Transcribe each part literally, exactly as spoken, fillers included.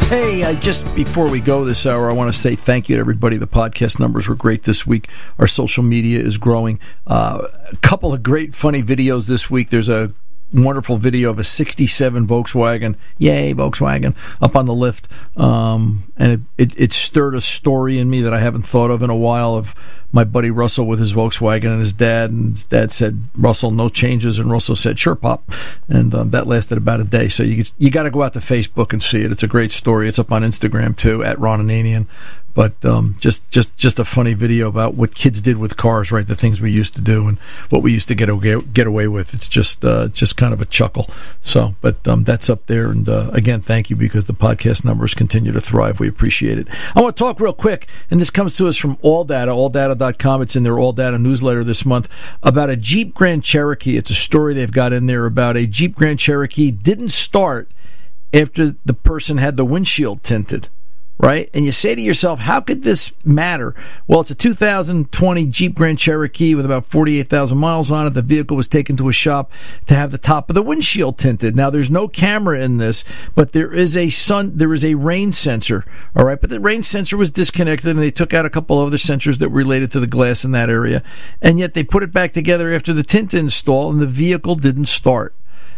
Hey, uh, just before we go this hour, I want to say thank you to everybody. The podcast numbers were great this week. Our social media is growing. Uh, a couple of great, funny videos this week. There's a wonderful video of a sixty-seven Volkswagen, yay Volkswagen, up on the lift, um, and it, it, it stirred a story in me that I haven't thought of in a while, of my buddy Russell with his Volkswagen and his dad, and his dad said, Russell, no changes, and Russell said, sure, Pop, and um, that lasted about a day. So you you got to go out to Facebook and see it. It's a great story. It's up on Instagram too, at Ron Ananian. But um, just, just, just a funny video about what kids did with cars, right? The things we used to do and what we used to get away, get away with. It's just, uh, just kind of a chuckle. So, but um, that's up there. And uh, again, thank you, because the podcast numbers continue to thrive. We appreciate it. I want to talk real quick, and this comes to us from AllData, all data dot com. It's in their AllData newsletter this month, about a Jeep Grand Cherokee. It's a story they've got in there about a Jeep Grand Cherokee didn't start after the person had the windshield tinted. Right? And you say to yourself, how could this matter? Well, it's a two thousand twenty Jeep Grand Cherokee with about forty-eight thousand miles on it. The vehicle was taken to a shop to have the top of the windshield tinted. Now, there's no camera in this, but there is a sun, there is a rain sensor. All right? But the rain sensor was disconnected, and they took out a couple of other sensors that were related to the glass in that area. And yet they put it back together after the tint install, and the vehicle didn't start.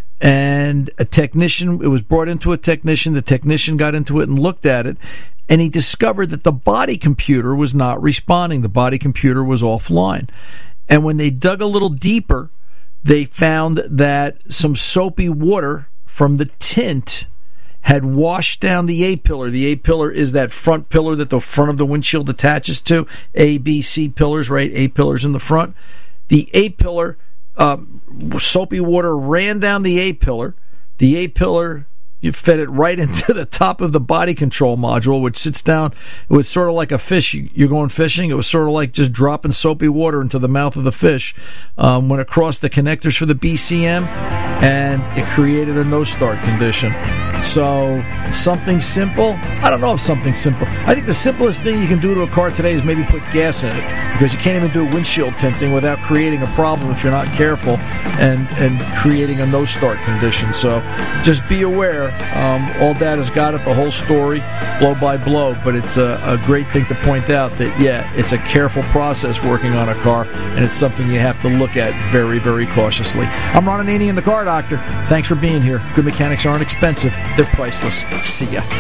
And a technician, it was brought into a technician. The technician got into it and looked at it, and he discovered that the body computer was not responding. The body computer was offline. And when they dug a little deeper, they found that some soapy water from the tint had washed down the A-pillar. The A-pillar is that front pillar that the front of the windshield attaches to. A, B, C pillars, right? A-pillars in the front. The A-pillar, um, soapy water ran down the A-pillar. The A-pillar, you fed it right into the top of the body control module, which sits down. It was sort of like a fish. You're going fishing. It was sort of like just dropping soapy water into the mouth of the fish. Um, went across the connectors for the B C M, and it created a no-start condition. So something simple? I don't know if something simple. I think the simplest thing you can do to a car today is maybe put gas in it, because you can't even do windshield tinting without creating a problem if you're not careful and, and creating a no-start condition. So just be aware. Um, AllData's got it, the whole story, blow by blow, but it's a, a great thing to point out that, yeah, it's a careful process working on a car, and it's something you have to look at very, very cautiously. I'm Ron Ananian, the Car Doctor. Thanks for being here. Good mechanics aren't expensive. They're priceless. See ya.